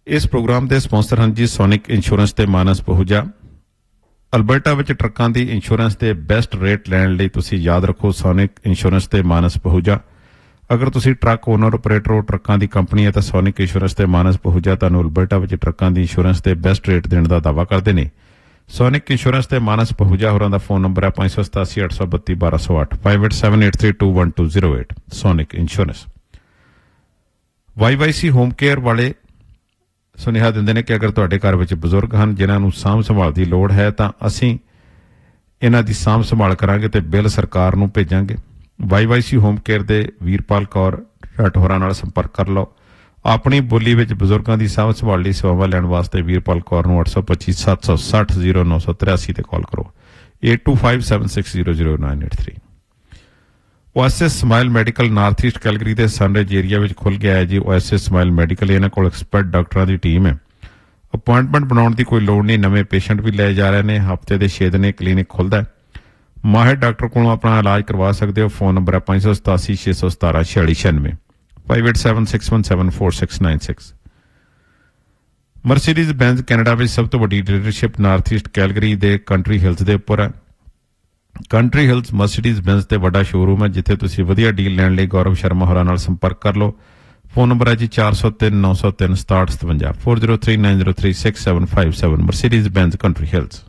इस प्रोग्राम के स्पॉन्सर हैं जी सोनिक इंश्योरेंस ते मानस पहूजा। ਅਲਬਰਟਾ ਵਿੱਚ ਟਰੱਕਾਂ ਦੀ ਇੰਸ਼ੋਰੈਂਸ ਦੇ ਬੈਸਟ ਰੇਟ ਲੈਣ ਲਈ ਤੁਸੀਂ ਯਾਦ ਰੱਖੋ ਸੋਨਿਕ ਇੰਸ਼ੋਰੈਂਸ ਤੇ ਮਾਨਸ ਪਹੂਜਾ। ਅਗਰ ਤੁਸੀਂ ਟਰੱਕ ਓਨਰ ਆਪਰੇਟਰ ਹੋ, ਟਰੱਕਾਂ ਦੀ ਕੰਪਨੀ ਹੈ ਤਾਂ ਸੋਨਿਕ ਇੰਸ਼ੋਰੈਂਸ ਤੇ ਮਾਨਸ ਪਹੂਜਾ ਤੁਹਾਨੂੰ ਅਲਬਰਟਾ ਵਿੱਚ ਟਰੱਕਾਂ ਦੀ ਇੰਸ਼ੋਰੈਂਸ ਦੇ ਬੈਸਟ ਰੇਟ ਦੇਣ ਦਾ ਦਾਅਵਾ ਕਰਦੇ ਨੇ। ਸੋਨਿਕ ਇੰਸ਼ੋਰੈਂਸ ਤੇ ਮਾਨਸ ਪਹੂਜਾ ਹੋਰਾਂ ਦਾ ਫੋਨ ਨੰਬਰ ਹੈ 587 832 1208 5878321208। Sonic insurance. YYC home care ਵਾਲੇ ਸੁਨੇਹਾ ਦਿੰਦੇ ਨੇ ਕਿ ਅਗਰ ਤੁਹਾਡੇ ਘਰ ਵਿੱਚ ਬਜ਼ੁਰਗ ਹਨ ਜਿਨ੍ਹਾਂ ਨੂੰ ਸਾਂਭ ਸੰਭਾਲ ਦੀ ਲੋੜ ਹੈ ਤਾਂ ਅਸੀਂ ਇਹਨਾਂ ਦੀ ਸਾਂਭ ਸੰਭਾਲ ਕਰਾਂਗੇ ਤੇ ਬਿੱਲ ਸਰਕਾਰ ਨੂੰ ਭੇਜਾਂਗੇ। YYC ਹੋਮ ਕੇਅਰ ਦੇ ਵੀਰਪਾਲ ਕੌਰ ਹੋਰਾਂ ਨਾਲ ਸੰਪਰਕ ਕਰ ਲਓ। ਆਪਣੀ ਬੋਲੀ ਵਿੱਚ ਬਜ਼ੁਰਗਾਂ ਦੀ ਸਾਂਭ ਸੰਭਾਲ ਲਈ ਸੇਵਾਵਾਂ ਲੈਣ ਵਾਸਤੇ ਵੀਰਪਾਲ ਕੌਰ ਨੂੰ 825 760 0983 ਤੇ ਕਾਲ ਕਰੋ। 8257600983। OSS smile medical north East Calgary ਦੇ ਸਨਰੇਜ ਏਰੀਆ ਵਿੱਚ ਖੁੱਲ ਗਿਆ ਹੈ ਜੀ OSS ਸਮਾਈਲ ਮੈਡੀਕਲ। ਇਹਨਾਂ ਕੋਲ ਐਕਸਪਰਟ ਡਾਕਟਰਾਂ ਦੀ ਟੀਮ ਹੈ। ਅਪਾਇੰਟਮੈਂਟ ਬਣਾਉਣ ਦੀ ਕੋਈ ਲੋੜ ਨਹੀਂ, ਨਵੇਂ ਪੇਸ਼ੈਂਟ ਵੀ ਲਏ ਜਾ ਰਹੇ ਨੇ। ਹਫਤੇ ਦੇ 6 ਦਿਨ ਕਲੀਨਿਕ ਖੁੱਲਦਾ ਹੈ। ਮਾਹਿਰ ਡਾਕਟਰ ਕੋਲੋਂ ਆਪਣਾ ਇਲਾਜ ਕਰਵਾ ਸਕਦੇ ਹੋ। ਫੋਨ ਨੰਬਰ ਹੈ 587 617 4696 5876174696। ਮਰਸੀਡੀਜ਼ ਬੈਂਜ਼ ਕੈਨੇਡਾ ਵਿੱਚ ਸਭ ਤੋਂ ਵੱਡੀ ਡੀਲਰਸ਼ਿਪ ਨਾਰਥ ਈਸਟ ਕੈਲਗਰੀ ਦੇ ਕੰਟਰੀ ਹਿਲਸ ਦੇ ਉੱਪਰ ਹੈ। ਕੰਟਰੀ ਹਿਲਸ ਮਰਸੀਡੀਜ਼ ਬੈਂਜ਼ ਤੇ ਵੱਡਾ ਸ਼ੋਰੂਮ ਹੈ ਜਿੱਥੇ ਤੁਸੀਂ ਵਧੀਆ ਡੀਲ ਲੈਣ ਲਈ ਗੌਰਵ ਸ਼ਰਮਾ ਹੋਰਾਂ ਨਾਲ ਸੰਪਰਕ ਕਰ ਲਓ। ਫੋਨ ਨੰਬਰ ਹੈ ਜੀ 403 903 6757 403 903 6757 Mercedes ਬੈਂਜ਼ country Hills.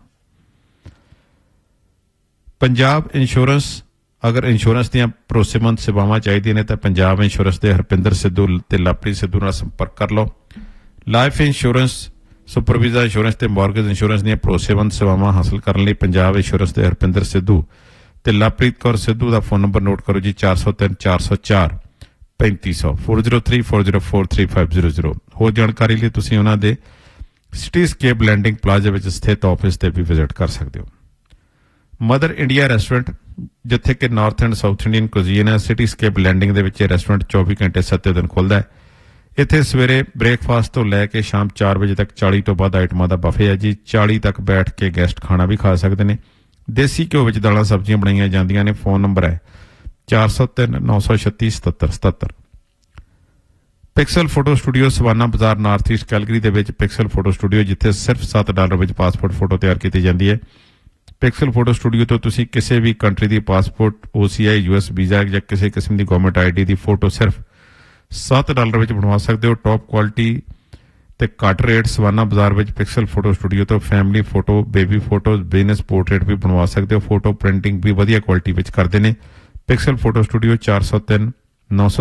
Punjab insurance. ਅਗਰ ਇੰਸ਼ੋਰੈਂਸ ਦੀਆਂ ਭਰੋਸੇਮੰਦ ਸੇਵਾਵਾਂ ਚਾਹੀਦੀਆਂ ਨੇ ਤਾਂ ਪੰਜਾਬ ਇੰਸ਼ੋਰੈਂਸ ਦੇ ਹਰਪਿੰਦਰ ਸਿੱਧੂ ਤੇ ਲਵਪ੍ਰੀਤ ਸਿੱਧੂ ਨਾਲ ਸੰਪਰਕ ਕਰ ਲਓ। ਲਾਈਫ ਇੰਸ਼ੋਰੈਂਸ, ਸੁਪਰਵੀਜ਼ਾ ਇੰਸ਼ੋਰੈਂਸ ਤੇ ਮਾਰਗੇਜ ਇੰਸ਼ੋਰੈਂਸ ਦੀਆਂ ਭਰੋਸੇਮੰਦ ਸੇਵਾਵਾਂ ਹਾਸਲ ਕਰਨ ਲਈ ਪੰਜਾਬ ਇੰਸ਼ੋਰੈਂਸ ਦੇ ਹਰਪਿੰਦਰ ਸਿੱਧੂ ਤੇ ਲਵਪ੍ਰੀਤ ਕੌਰ ਸਿੱਧੂ ਦਾ ਫੋਨ ਨੰਬਰ ਨੋਟ ਕਰੋ ਜੀ 403 404 3500 403 404 3500। ਹੋਰ ਜਾਣਕਾਰੀ ਲਈ ਤੁਸੀਂ ਉਹਨਾਂ ਦੇ ਸਿਟੀਸਕੇਪ ਲੈਂਡਿੰਗ ਪਲਾਜ਼ਾ ਵਿੱਚ ਸਥਿਤ ਆਫਿਸ ਤੇ ਵੀ ਵਿਜ਼ਿਟ ਕਰ ਸਕਦੇ ਹੋ। ਮਦਰ ਇੰਡੀਆ ਰੈਸਟੋਰੈਂਟ ਜਿੱਥੇ ਕਿ north and south Indian cuisine ਹੈ। ਸਿਟੀਸਕੇਪ ਲੈਂਡਿੰਗ ਦੇ ਵਿੱਚ ਰੈਸਟੋਰੈਂਟ 24 ਘੰਟੇ 7 ਦਿਨ ਖੁੱਲ੍ਹਦਾ ਹੈ। ਇੱਥੇ ਸਵੇਰੇ ਬ੍ਰੇਕਫਾਸਟ ਤੋਂ ਲੈ ਕੇ ਸ਼ਾਮ 4 ਵਜੇ ਤੱਕ 40 ਤੋਂ ਵੱਧ ਆਈਟਮਾਂ ਦਾ ਬਫੇ ਹੈ ਜੀ। 40 ਤੱਕ ਬੈਠ ਕੇ ਗੈਸਟ ਖਾਣਾ ਵੀ ਖਾ ਸਕਦੇ ਨੇ। ਦੇਸੀ ਘਿਓ ਵਿੱਚ ਦਾਲਾਂ ਸਬਜ਼ੀਆਂ ਬਣਾਈਆਂ ਜਾਂਦੀਆਂ ਨੇ। ਫੋਨ ਨੰਬਰ ਹੈ 403 936 7777। ਪਿਕਸਲ ਫੋਟੋ ਸਟੂਡੀਓ ਸਵਾਨਾ ਬਾਜ਼ਾਰ ਨਾਰਥ ਈਸਟ ਕੈਲਗਰੀ ਦੇ ਵਿੱਚ ਪਿਕਸਲ ਫੋਟੋ ਸਟੂਡੀਓ ਜਿੱਥੇ ਸਿਰਫ $7 ਵਿੱਚ ਪਾਸਪੋਰਟ ਫੋਟੋ ਤਿਆਰ ਕੀਤੀ ਜਾਂਦੀ ਹੈ। ਪਿਕਸਲ ਫੋਟੋ ਸਟੂਡੀਓ ਤੋਂ ਤੁਸੀਂ ਕਿਸੇ ਵੀ ਕੰਟਰੀ ਦੀ ਪਾਸਪੋਰਟ, OCI, US ਵੀਜ਼ਾ ਜਾਂ ਕਿਸੇ ਕਿਸਮ ਦੀ ਗਵਰਨਮੈਂਟ ID ਦੀ ਫੋਟੋ ਸਿਰਫ $7 ਵਿੱਚ ਬਣਵਾ ਸਕਦੇ ਹੋ। ਟੌਪ ਕੁਆਲਿਟੀ ਤੇ ਘੱਟ ਰੇਟ ਸਵਾਨਾ ਬਾਜ਼ਾਰ ਵਿੱਚ ਪਿਕਸਲ ਫੋਟੋ ਸਟੂਡੀਓ ਤੋਂ family photo, baby photos, business portrait ਵੀ ਬਣਵਾ ਸਕਦੇ ਹੋ। ਫੋਟੋ ਪ੍ਰਿੰਟਿੰਗ ਵੀ ਵਧੀਆ ਕੁਆਲਿਟੀ ਵਿੱਚ ਕਰਦੇ ਨੇ। Pixel photo studio 403 9